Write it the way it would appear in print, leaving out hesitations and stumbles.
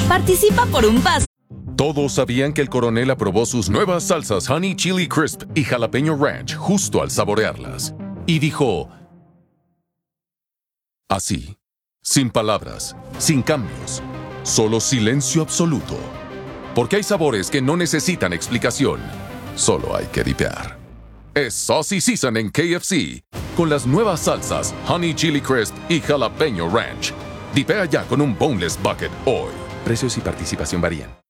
Participa por un pase. Todos sabían que el coronel aprobó sus nuevas salsas Honey Chili Crisp y Jalapeño Ranch justo al saborearlas. Y dijo... así, sin palabras, sin cambios, solo silencio absoluto. Porque hay sabores que no necesitan explicación, solo hay que dipear. Es Saucy Season en KFC, con las nuevas salsas Honey Chili Crisp y Jalapeño Ranch. Dipea ya con un Boneless Bucket hoy. Precios y participación varían.